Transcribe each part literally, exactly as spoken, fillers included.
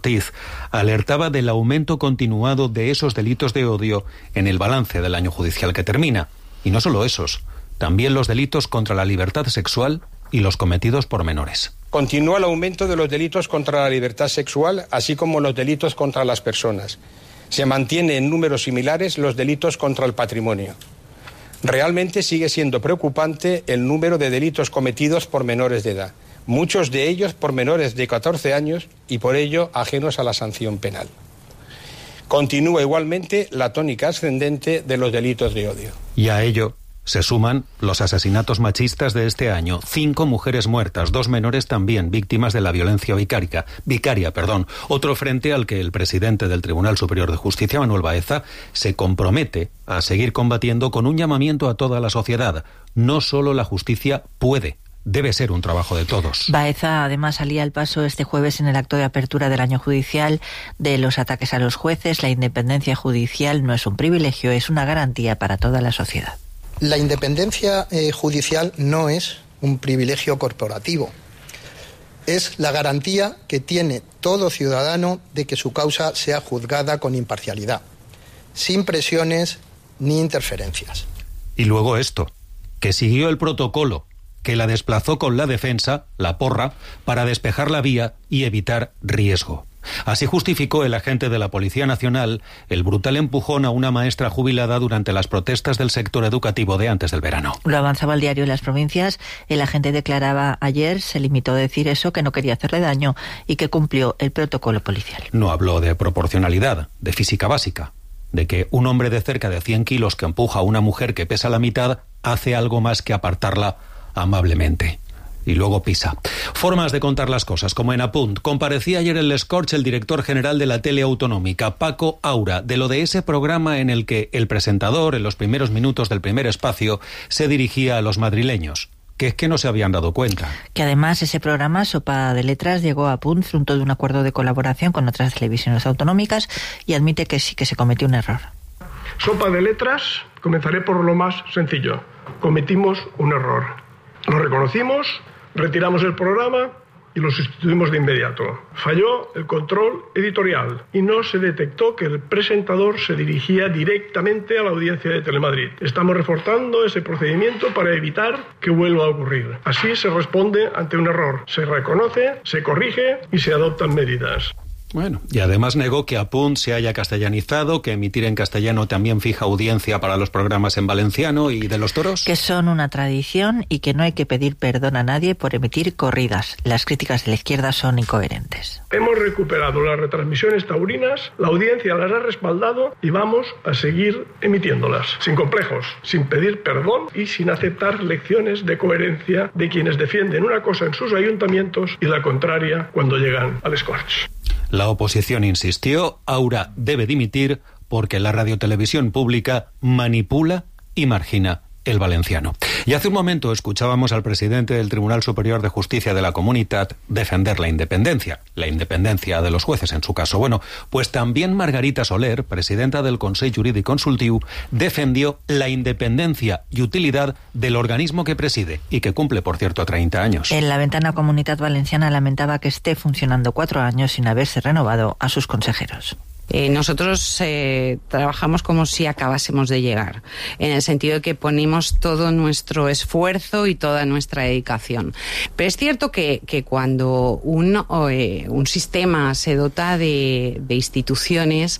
Ortiz, alertaba del aumento continuado de esos delitos de odio en el balance del año judicial que termina. Y no solo esos, también los delitos contra la libertad sexual y los cometidos por menores. Continúa el aumento de los delitos contra la libertad sexual, así como los delitos contra las personas. Se mantiene en números similares los delitos contra el patrimonio. Realmente sigue siendo preocupante el número de delitos cometidos por menores de edad, muchos de ellos por menores de catorce años y por ello ajenos a la sanción penal. Continúa igualmente la tónica ascendente de los delitos de odio. Y a ello se suman los asesinatos machistas de este año. Cinco mujeres muertas, dos menores también, víctimas de la violencia vicaria, vicaria, perdón. Otro frente al que el presidente del Tribunal Superior de Justicia, Manuel Baeza, se compromete a seguir combatiendo con un llamamiento a toda la sociedad. No solo la justicia puede, debe ser un trabajo de todos. Baeza además salía al paso este jueves en el acto de apertura del año judicial de los ataques a los jueces. La independencia judicial no es un privilegio, es una garantía para toda la sociedad. La independencia eh, judicial no es un privilegio corporativo. Es la garantía que tiene todo ciudadano de que su causa sea juzgada con imparcialidad, sin presiones ni interferencias. Y luego esto, que siguió el protocolo, que la desplazó con la defensa, la porra, para despejar la vía y evitar riesgo. Así justificó el agente de la Policía Nacional el brutal empujón a una maestra jubilada durante las protestas del sector educativo de antes del verano. Lo avanzaba el diario Las Provincias. El agente declaraba ayer, se limitó a decir eso, que no quería hacerle daño y que cumplió el protocolo policial. No habló de proporcionalidad, de física básica, de que un hombre de cerca de cien kilos que empuja a una mujer que pesa la mitad hace algo más que apartarla amablemente. Y luego pisa. Formas de contar las cosas, como en Apunt. Comparecía ayer en Les Corts el director general de la tele autonómica, Paco Aura, de lo de ese programa en el que el presentador, en los primeros minutos del primer espacio, se dirigía a los madrileños, que es que no se habían dado cuenta. Que además ese programa, Sopa de Letras, llegó a Apunt fruto de un acuerdo de colaboración con otras televisiones autonómicas y admite que sí que se cometió un error. Sopa de Letras, comenzaré por lo más sencillo. Cometimos un error. Lo reconocimos, retiramos el programa y lo sustituimos de inmediato. Falló el control editorial y no se detectó que el presentador se dirigía directamente a la audiencia de Telemadrid. Estamos reforzando ese procedimiento para evitar que vuelva a ocurrir. Así se responde ante un error, se reconoce, se corrige y se adoptan medidas. Bueno, y además negó que Apunt se haya castellanizado, que emitir en castellano también fija audiencia para los programas en valenciano y de los toros. Que son una tradición y que no hay que pedir perdón a nadie por emitir corridas. Las críticas de la izquierda son incoherentes. Hemos recuperado las retransmisiones taurinas, la audiencia las ha respaldado y vamos a seguir emitiéndolas, sin complejos, sin pedir perdón y sin aceptar lecciones de coherencia de quienes defienden una cosa en sus ayuntamientos y la contraria cuando llegan al Scorch. La oposición insistió, Aura debe dimitir porque la radiotelevisión pública manipula y margina el valenciano. Y hace un momento escuchábamos al presidente del Tribunal Superior de Justicia de la Comunitat defender la independencia, la independencia de los jueces en su caso. Bueno, pues también Margarita Soler, presidenta del Consell Jurídic Consultiu, defendió la independencia y utilidad del organismo que preside y que cumple, por cierto, treinta años. En la ventana Comunitat Valenciana lamentaba que esté funcionando cuatro años sin haberse renovado a sus consejeros. Eh, nosotros eh, trabajamos como si acabásemos de llegar, en el sentido de que ponemos todo nuestro esfuerzo y toda nuestra dedicación. Pero es cierto que, que cuando un, eh, un sistema se dota de, de instituciones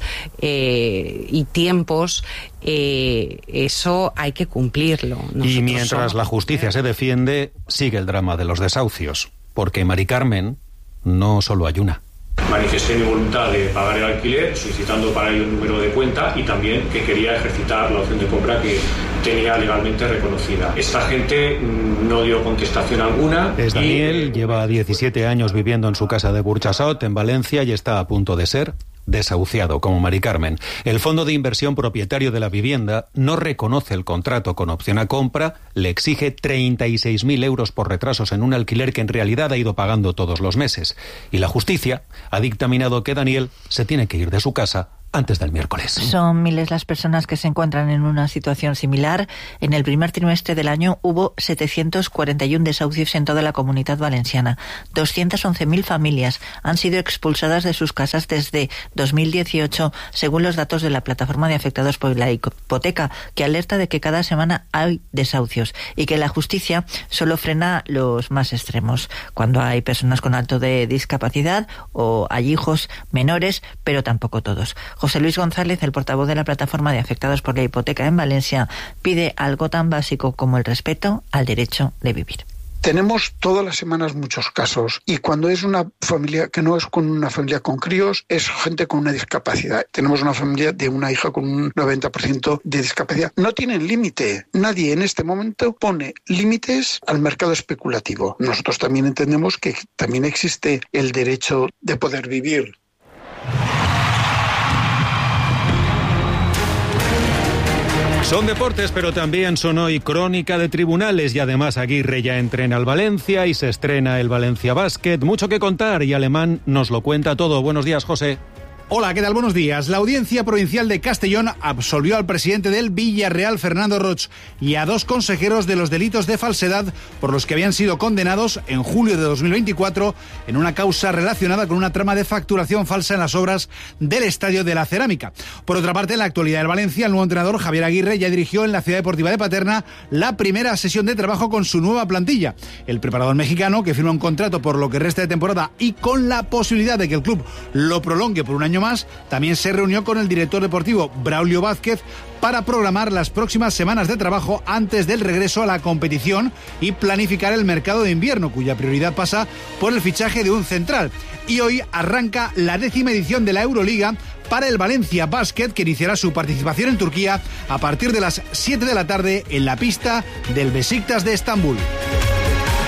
eh, y tiempos, eh, eso hay que cumplirlo. Nosotros y mientras somos... la justicia se defiende, sigue el drama de los desahucios, porque Mari Carmen no solo hay una. Manifesté mi voluntad de pagar el alquiler, solicitando para ello un número de cuenta y también que quería ejercitar la opción de compra que tenía legalmente reconocida. Esta gente no dio contestación alguna. Es Daniel, y... lleva diecisiete años viviendo en su casa de Burchasot, en Valencia, y está a punto de ser desahuciado, como Mari Carmen. El fondo de inversión propietario de la vivienda no reconoce el contrato con opción a compra, le exige treinta y seis mil euros por retrasos en un alquiler que en realidad ha ido pagando todos los meses. Y la justicia ha dictaminado que Daniel se tiene que ir de su casa antes del miércoles. Son miles las personas que se encuentran en una situación similar. En el primer trimestre del año hubo setecientos cuarenta y uno desahucios en toda la Comunidad Valenciana. doscientas once mil familias han sido expulsadas de sus casas desde dos mil dieciocho, según los datos de la Plataforma de Afectados por la Hipoteca, que alerta de que cada semana hay desahucios y que la justicia solo frena los más extremos, cuando hay personas con alto de discapacidad o hay hijos menores, pero tampoco todos. José Luis González, el portavoz de la Plataforma de Afectados por la Hipoteca en Valencia, pide algo tan básico como el respeto al derecho de vivir. Tenemos todas las semanas muchos casos y cuando es una familia que no es con una familia con críos, es gente con una discapacidad. Tenemos una familia de una hija con un noventa por ciento de discapacidad. No tienen límite. Nadie en este momento pone límites al mercado especulativo. Nosotros también entendemos que también existe el derecho de poder vivir. Son deportes, pero también son hoy crónica de tribunales y además Aguirre ya entrena al Valencia y se estrena el Valencia Basket. Mucho que contar y Alemán nos lo cuenta todo. Buenos días, José. Hola, ¿qué tal? Buenos días. La Audiencia Provincial de Castellón absolvió al presidente del Villarreal, Fernando Roig, y a dos consejeros de los delitos de falsedad por los que habían sido condenados en julio de dos mil veinticuatro en una causa relacionada con una trama de facturación falsa en las obras del Estadio de la Cerámica. Por otra parte, en la actualidad del Valencia, el nuevo entrenador Javier Aguirre ya dirigió en la Ciudad Deportiva de Paterna la primera sesión de trabajo con su nueva plantilla. El preparador mexicano, que firma un contrato por lo que resta de temporada y con la posibilidad de que el club lo prolongue por un año más, también se reunió con el director deportivo Braulio Vázquez para programar las próximas semanas de trabajo antes del regreso a la competición y planificar el mercado de invierno, cuya prioridad pasa por el fichaje de un central. Y hoy arranca la décima edición de la Euroliga para el Valencia Basket, que iniciará su participación en Turquía a partir de las siete de la tarde en la pista del Besiktas de Estambul.